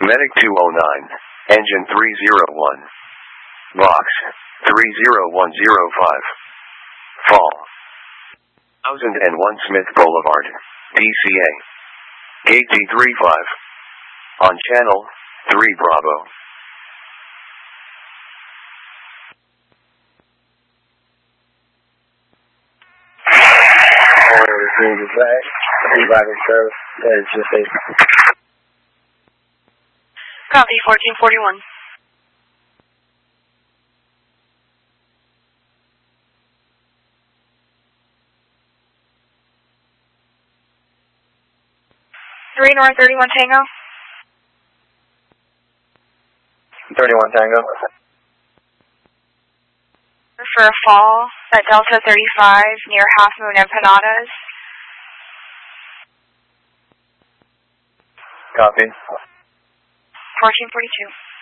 Medic 209, Engine 301. Box 30105. Fall 1001 Smith Boulevard, DCA. Gate D35. On channel 3 Bravo. Copy 1441. Three North 31 Tango. 31 Tango. For a fall at Delta 35 near Half Moon Empanadas. Copy. 1442.